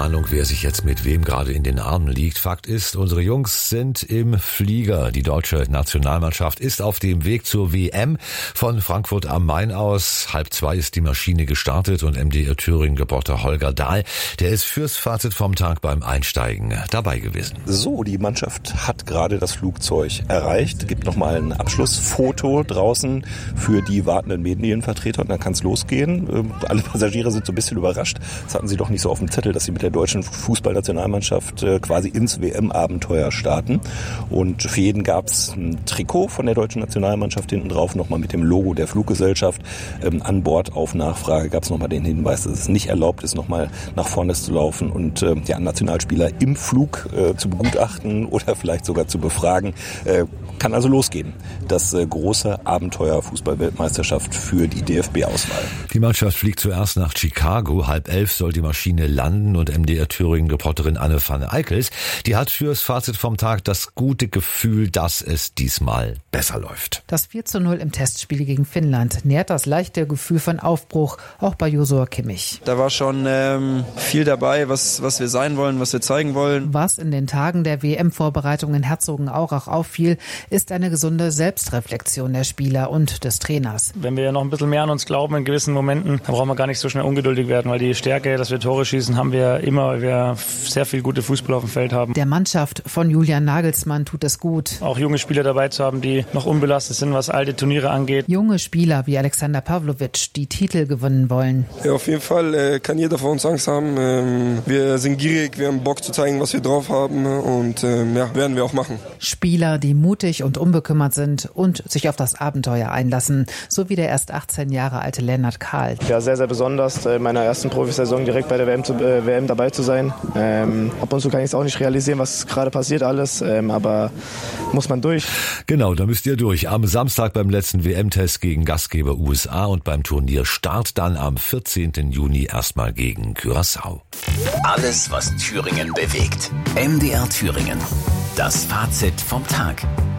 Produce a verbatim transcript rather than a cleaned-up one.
Ahnung, wer sich jetzt mit wem gerade in den Armen liegt. Fakt ist, unsere Jungs sind im Flieger. Die deutsche Nationalmannschaft ist auf dem Weg zur W M. Von Frankfurt am Main aus. Halb zwei ist die Maschine gestartet und M D R Thüringen-Reporter Holger Dahl, der ist fürs Fazit vom Tag beim Einsteigen dabei gewesen. So, die Mannschaft hat gerade das Flugzeug erreicht. Gibt nochmal ein Abschlussfoto draußen für die wartenden Medienvertreter und dann kann es losgehen. Alle Passagiere sind so ein bisschen überrascht. Das hatten sie doch nicht so auf dem Zettel, dass sie mit der deutschen Fußballnationalmannschaft äh, quasi ins W M-Abenteuer starten. Und für jeden gab es ein Trikot von der deutschen Nationalmannschaft hinten drauf, nochmal mit dem Logo der Fluggesellschaft. Ähm, an Bord auf Nachfrage gab es nochmal den Hinweis, dass es nicht erlaubt ist, nochmal nach vorne zu laufen und äh, ja, Nationalspieler im Flug äh, zu begutachten oder vielleicht sogar zu befragen. Äh, kann also losgehen. Das äh, große Abenteuer Fußball-Weltmeisterschaft für die D F B-Auswahl. Die Mannschaft fliegt zuerst nach Chicago. Halb elf soll die Maschine landen und M D R Thüringen-Reporterin Anne van Eickels, die hat fürs Fazit vom Tag das gute Gefühl, dass es diesmal besser läuft. Das vier zu null im Testspiel gegen Finnland nährt das leichte Gefühl von Aufbruch, auch bei Josua Kimmich. Da war schon ähm, viel dabei, was, was wir sein wollen, was wir zeigen wollen. Was in den Tagen der W M-Vorbereitung in Herzogenaurach auffiel, ist eine gesunde Selbstreflexion der Spieler und des Trainers. Wenn wir noch ein bisschen mehr an uns glauben in gewissen Momenten, dann brauchen wir gar nicht so schnell ungeduldig werden, weil die Stärke, dass wir Tore schießen, haben wir immer, weil wir sehr viel gute Fußball auf dem Feld haben. Der Mannschaft von Julian Nagelsmann tut es gut, auch junge Spieler dabei zu haben, die noch unbelastet sind, was alte Turniere angeht. Junge Spieler wie Alexander Pavlovic, die Titel gewinnen wollen. Ja, auf jeden Fall äh, kann jeder von uns Angst haben. Ähm, wir sind gierig, wir haben Bock zu zeigen, was wir drauf haben und ähm, ja, werden wir auch machen. Spieler, die mutig und unbekümmert sind und sich auf das Abenteuer einlassen, so wie der erst achtzehn Jahre alte Lennart Kahl. Ja, sehr, sehr besonders, in meiner ersten Profisaison direkt bei der W M, zu, äh, W M dabei zu sein. Ähm, ab und zu kann ich es auch nicht realisieren, was gerade passiert alles, ähm, aber muss man durch. Genau, da müsst ihr durch. Am Samstag beim letzten W M-Test gegen Gastgeber U S A und beim Turnierstart dann am vierzehnten Juni erstmal gegen Curaçao. Alles, was Thüringen bewegt. M D R Thüringen. Das Fazit vom Tag.